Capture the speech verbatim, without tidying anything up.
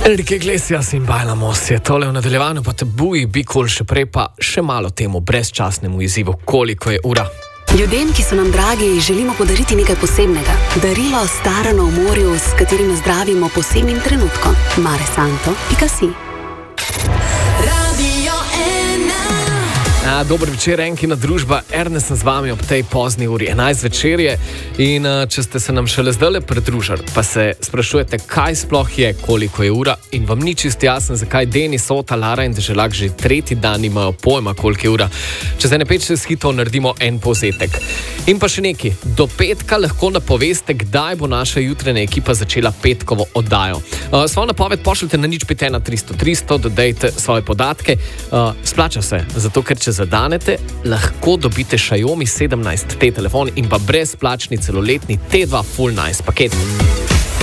Enrique Iglesias in Bailamos je tole v nadaljevanju, pa te buji, bi kol še prej, pa še malo temu brezčasnemu izzivu, koliko je ura. Ljudem, ki so nam dragi, želimo podariti nekaj posebnega. Darilo starano v morju, s katerim zdravimo posebnim trenutkom. Mare Santo pika si. A, dober večer, Enkina družba, Ernest sem z vami ob tej pozni uri, enajst večer je in a, če ste se nam šele zdajle pridružili, pa se sprašujete, kaj sploh je, koliko je ura in vam ni čist jasno, zakaj Denis, Ota, Lara in Deželak že tretji dan imajo pojma, koliko je ura. Čez ene pet šest hitov naredimo en povzetek. In pa še neki, do petka lahko napoveste, kdaj bo naša jutranja ekipa začela petkovo oddajo. A, svojo napoved pošljite na nič pet ena tristo tristo, dodajte svoje podatke, a, splača se, zato ker če zadanete, lahko dobite Xiaomi sedemnajst T telefon in pa brezplačni celoletni T dva Full Nice paket.